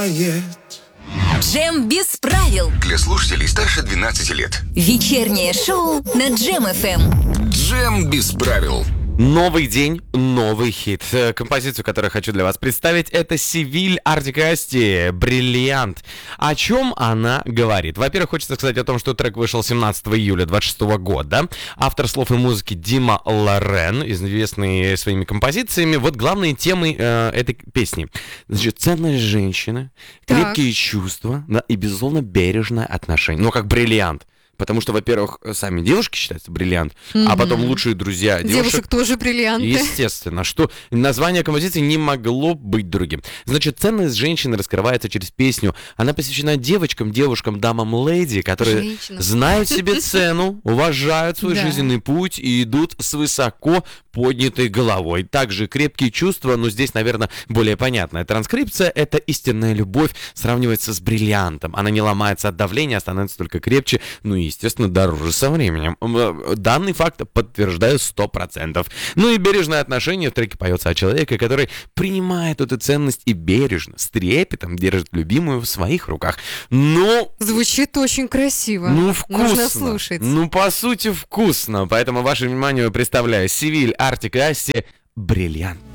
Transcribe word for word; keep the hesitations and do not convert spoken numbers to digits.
бывает. Джем без правил. Для слушателей старше двенадцати лет. Вечернее шоу на Джем эф эм. Джем без правил. Новый день, новый хит. Композицию, которую хочу для вас представить, это Севиль Артик и Асти «Бриллиант». О чем она говорит? Во-первых, хочется сказать о том, что трек вышел семнадцатого июля двадцать шестого года. Автор слов и музыки Дима Лорен, известный своими композициями. Вот главные темы э, этой песни. Значит, ценность женщины, крепкие чувства, да, и, безусловно, бережное отношение. Ну, как бриллиант. Потому что, во-первых, сами девушки считаются бриллиант, mm-hmm. а потом лучшие друзья девушек... Девушек тоже бриллианты. Естественно, что название композиции не могло быть другим. Значит, ценность женщины раскрывается через песню. Она посвящена девочкам, девушкам, дамам, леди, которые Женщина. знают себе цену, уважают свой да. жизненный путь и идут с высоко поднятой головой. Также крепкие чувства, но здесь, наверное, более понятная транскрипция. Это истинная любовь сравнивается с бриллиантом. Она не ломается от давления, а становится только крепче, ну и, естественно, дороже со временем. Данный факт подтверждаю сто процентов. Ну и бережное отношение. В треке поется о человеке, который принимает эту ценность и бережно, с трепетом держит любимую в своих руках. Ну... Звучит очень красиво. Ну, вкусно. Нужно слушать. Ну, по сути, вкусно. Поэтому вашему вниманию представляю Севиль Артик и Асти «Бриллиант».